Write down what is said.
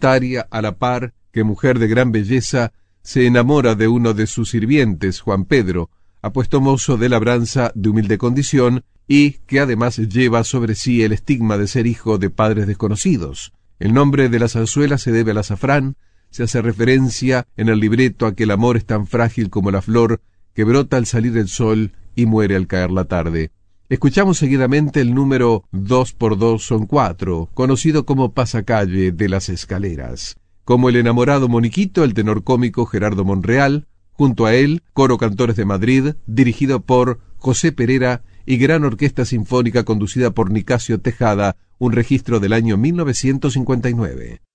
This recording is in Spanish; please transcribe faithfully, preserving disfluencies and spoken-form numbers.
voluntaria, a la par que mujer de gran belleza, se enamora de uno de sus sirvientes, Juan Pedro, apuesto mozo de labranza de humilde condición, y que además lleva sobre sí el estigma de ser hijo de padres desconocidos. El nombre de la zarzuela se debe al azafrán. Se hace referencia en el libreto a que el amor es tan frágil como la flor que brota al salir el sol y muere al caer la tarde. Escuchamos seguidamente el número dos por dos son cuatro, conocido como Pasacalle de las Escaleras. Como el enamorado Moniquito, el tenor cómico Gerardo Monreal, junto a él, coro Cantores de Madrid, dirigido por José Pereira, y gran orquesta sinfónica conducida por Nicasio Tejada, un registro del año mil novecientos cincuenta y nueve.